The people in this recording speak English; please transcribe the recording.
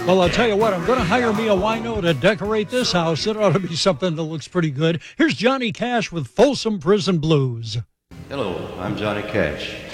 Well, I'll tell you what, I'm going to hire me a wino to decorate this house. It ought to be something that looks pretty good. Here's Johnny Cash with Folsom Prison Blues. Hello, I'm Johnny Cash.